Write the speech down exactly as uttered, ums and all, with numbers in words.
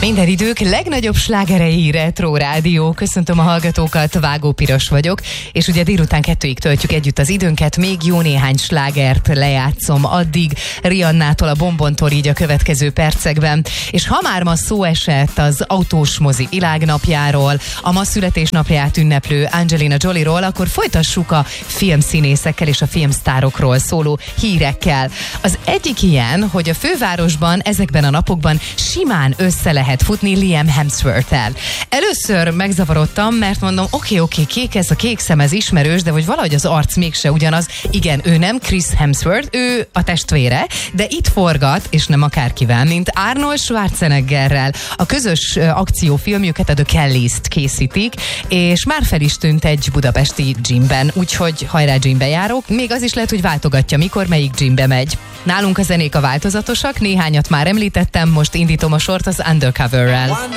Minden idők legnagyobb slágerei Retro Rádió. Köszöntöm a hallgatókat, Vágó Piros vagyok, és ugye délután kettőig töltjük együtt az időnket, még jó néhány slágert lejátszom addig, Rihannától a Bombontól így a következő percekben. És ha már ma szó esett az autós mozi világnapjáról, a ma születésnapját ünneplő Angelina Jolie-ról, akkor folytassuk a filmszínészekkel és a filmsztárokról szóló hírekkel. Az egyik ilyen, hogy a fővárosban ezekben a napokban simán össze lehet futni Liam Hemsworth-tel. Először megzavarodtam, mert mondom, oké, oké, kék ez, a kék szem, ez ismerős, de hogy valahogy az arc mégse ugyanaz. Igen, ő nem Chris Hemsworth, ő a testvére, de itt forgat, és nem akárkivel, mint Arnold Schwarzeneggerrel. A közös akciófilmjüket, a The Kellys-t készítik, és már fel is tűnt egy budapesti gymben, úgyhogy hajrá, gymbe járok. Még az is lehet, hogy váltogatja, mikor melyik gymbe megy. Nálunk a zenék a változatosak, néhányat már említettem, most indítom a sort az Undercover-rel.